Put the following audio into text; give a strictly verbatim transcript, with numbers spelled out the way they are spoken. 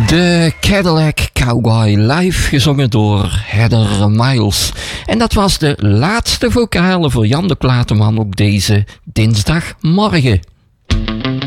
De Cadillac Cowboy live gezongen door Heather Miles. En dat was de laatste vocale voor Jan de Klaterman op deze dinsdagmorgen.